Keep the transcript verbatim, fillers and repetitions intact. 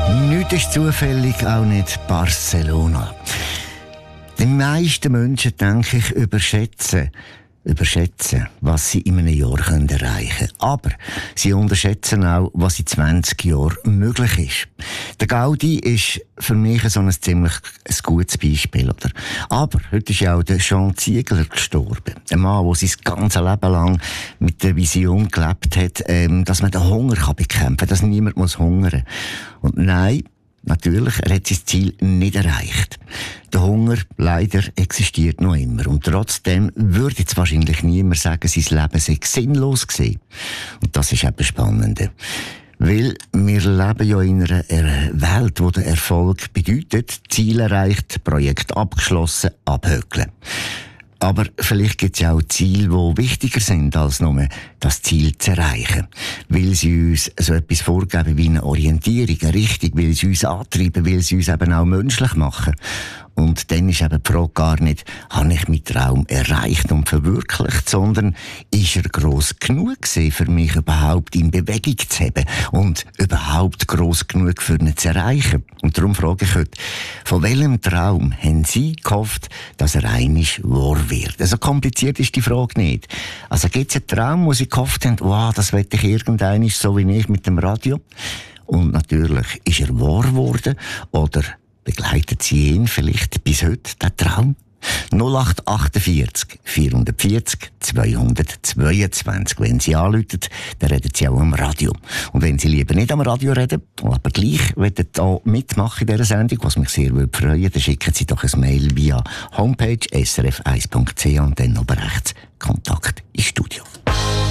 Nichts ist zufällig, auch nicht Barcelona. Die meisten Menschen, denke ich, überschätzen, überschätzen, was sie in einem Jahr können erreichen können. Aber sie unterschätzen auch, was in zwanzig Jahren möglich ist. Der Gaudi ist für mich so ein ziemlich ein gutes Beispiel, oder? Aber heute ist ja auch der Jean Ziegler gestorben. Ein Mann, der sein ganzes Leben lang mit der Vision gelebt hat, ähm, dass man den Hunger kann bekämpfen kann, dass niemand muss hungern. Und nein, natürlich, er hat sein Ziel nicht erreicht. Der Hunger, leider, existiert noch immer. Und trotzdem würde jetzt wahrscheinlich niemand sagen, sein Leben sei sinnlos gewesen. Und das ist eben spannend. Weil wir leben ja in einer Welt, wo der Erfolg bedeutet, Ziel erreicht, Projekt abgeschlossen, abhökeln. Aber vielleicht gibt es ja auch Ziele, die wichtiger sind, als nur das Ziel zu erreichen. Weil sie uns so etwas vorgeben wie eine Orientierung, eine Richtung, weil sie uns antreiben, weil sie uns eben auch menschlich machen. Und dann ist eben die Frage gar nicht, habe ich meinen Traum erreicht und verwirklicht, sondern ist er gross genug gewesen, für mich überhaupt in Bewegung zu haben und überhaupt gross genug für ihn zu erreichen. Und darum frage ich heute, von welchem Traum haben Sie gehofft, dass er einmal wahr wird? Also kompliziert ist die Frage nicht. Also gibt es einen Traum, wo Sie gehofft haben, wow, das will ich irgendeinmal so wie ich mit dem Radio? Und natürlich, ist er wahr geworden oder begleitet Sie ihn vielleicht bis heute, den Traum? null acht achtundvierzig vierhundertvierzig zweihundertzweiundzwanzig. Wenn Sie anrufen, dann reden Sie auch am Radio. Und wenn Sie lieber nicht am Radio reden, aber gleich wollen hier mitmachen in dieser Sendung, was mich sehr freuen würde, dann schicken Sie doch ein Mail via homepage s r f eins punkt c h und dann oben rechts Kontakt ins Studio.